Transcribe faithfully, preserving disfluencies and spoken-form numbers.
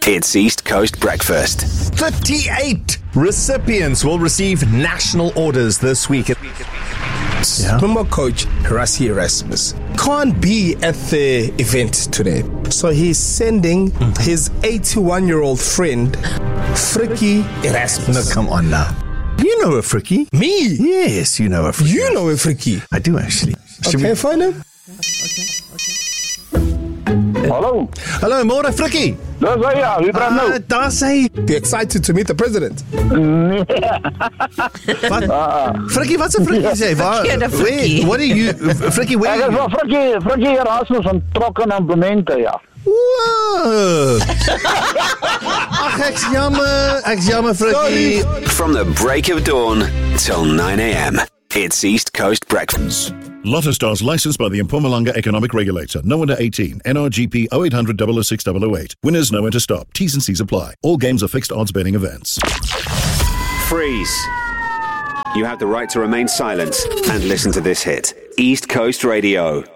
It's East Coast Breakfast. thirty-eight recipients will receive national orders this week. Yeah. Remember Coach Rassie Erasmus can't be at the event today. So he's sending mm. his eighty-one-year-old friend, Frikkie Erasmus. No, come on now. You know a Frikkie? Me? Yes, you know a Frikkie. You know a Frikkie? I do actually. Should okay, we... find him. Okay, okay. Hallo. Hallo, môre Frikkie. Dis hy ja, wie praat nou? Uh, Daar's hy. Be excited to meet the president. Wat? Frikkie, wat's 'n Frikkie sê? Waar? Where, what are you Frikkie, where? Ek is van Frikkie, Frikkie Erasmus van Trokken en Bemente, ja. Wow. Ag, ek's jammer. Ek's jammer, Frikkie. From the break of dawn till nine a.m. It's East Coast Breakfast. Lotto Stars licensed by the Mpumalanga Economic Regulator. No under eighteen. N R G P oh eight hundred, double oh six, double oh eight. Winners know when to stop. T's and C's apply. All games are fixed odds betting events. Freeze. You have the right to remain silent and listen to this hit. East Coast Radio.